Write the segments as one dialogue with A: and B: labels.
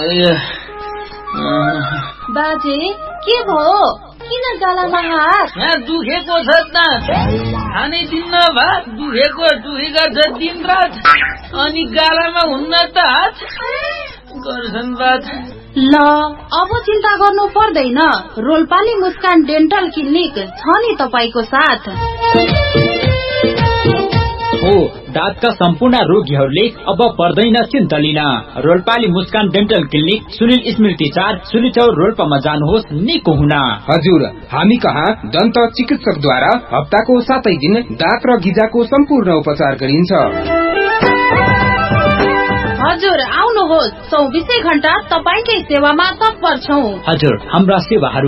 A: बाजे के भयो? किन गालामा हात?
B: दुखेको छ त, खानै दिन्न भात, दुखेको छ दिन रात, अनि गालामा हुन्न त हात गर्छन् बात।
A: ल अब चिन्ता गर्नु पर्दैन, रोल्पाली मुस्कान डेन्टल क्लिनिक छ नि तपाईको साथ।
C: हो, दाँतका सम्पूर्ण रोगीहरूले अब पर्दैन चिन्ता लिन। रोल्पाली मुस्कान डेन्टल क्लिनिक सुनिल स्मृति 4 सुलिचौर रोल्पामा जानुहोस् निको हुन।
D: हजुर, हामी कहाँ दन्त चिकित्सकद्वारा हप्ताको 7 दिन दाँत र गिजाको सम्पूर्ण उपचार गरिन्छ।
A: हजुर आउनुहोस्, 24 घण्टा तपाईकै सेवामा तत्पर छौं।
C: हजुर, हाम्रा सेवाहरू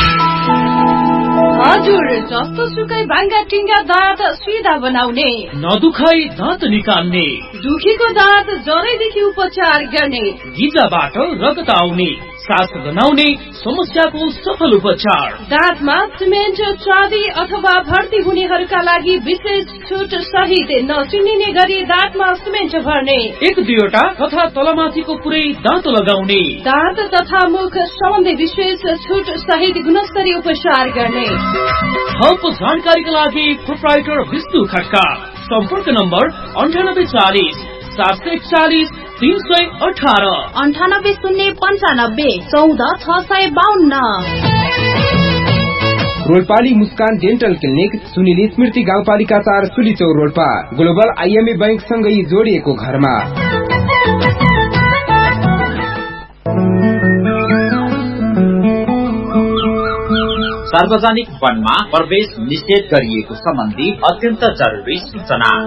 A: हजुर, जस्तो सुकै भाङ्गा टिङ्गा दाँत सिधा बनाउने,
B: नदुखाई दाँत निकाल्ने,
A: दुखेको दाँत जरैदेखि उपचार गर्ने,
B: गिजाबाट रगत आउने, सास गनाउने समस्याको सफल उपचार,
A: दाँतमा सिमेन्ट चाँदी अथवा भर्ती हुनेहरूका लागि विशेष छुट सहित नचिनिने गरी दाँतमा सिमेन्ट भर्ने,
B: 1-2 तथा तलमाथिको पुरै दाँत लगाउने,
A: दाँत तथा मुख सम्बन्धी विशेष छुट सहित गुणस्तरीय उपचार गर्ने।
B: थप जानकारीका लागि प्रोप्राइटर विष्णु खड्का, सम्पर्क नम्बर 9840 741 318
A: 98 095 14 652।
D: रोल्पाली मुस्कान डेन्टल क्लिनिक सुनिल स्मृति गाउँपालिका 4 सुलिचौर रोल्पा, ग्लोबल IMA बैंक सँगै जोडिएको घरमा।
C: सार्वजनिक वनमा प्रवेश निषेध गरिएको सम्बन्धी अत्यन्त जरुरी सूचना।